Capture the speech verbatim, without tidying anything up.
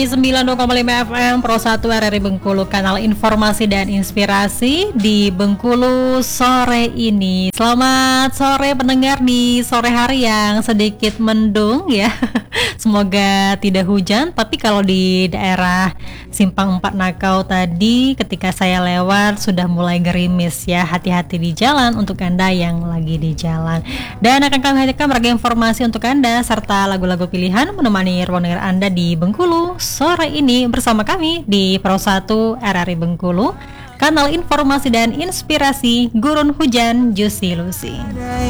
sembilan puluh dua koma lima F M Pro satu R R I Bengkulu, kanal informasi dan inspirasi di Bengkulu sore ini. Selamat sore pendengar di sore hari yang sedikit mendung ya. Semoga tidak hujan, tapi kalau di daerah Simpang Empat Nakau tadi ketika saya lewat sudah mulai gerimis ya. Hati-hati di jalan untuk Anda yang lagi di jalan. Dan akan kami hadirkan berbagai informasi untuk Anda serta lagu-lagu pilihan menemani ruang dengar Anda di Bengkulu sore ini bersama kami di Pro satu R R I Bengkulu, kanal informasi dan inspirasi Gurun Hujan Juicy Lucy.